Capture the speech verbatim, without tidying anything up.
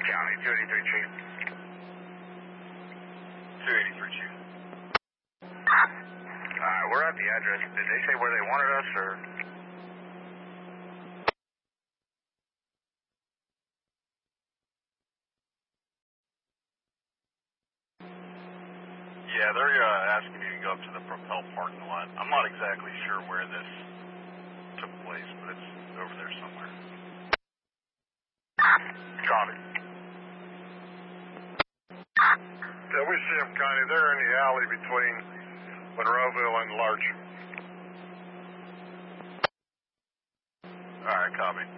County, two eighty-three, Chief. two eighty-three, Chief. Alright, we're at the address. Did they say where they wanted us, or? Yeah, they're uh, asking you to go up to the Propel parking lot. I'm not exactly sure where this took place, but it's over there somewhere. Copy. Yeah, we see them, Connie. They're in the alley between Monroeville and Larch. All right, copy.